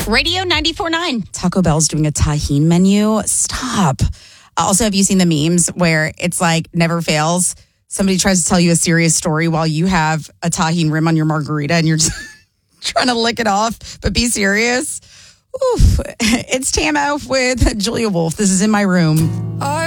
Radio 94.9. Taco Bell's doing a tahini menu. Stop. Also, have you seen the memes where it's like never fails? Somebody tries to tell you a serious story while you have a tahini rim on your margarita and you're just trying to lick it off, but be serious. Oof. It's Tamo with Julia Wolf. This is In My Room.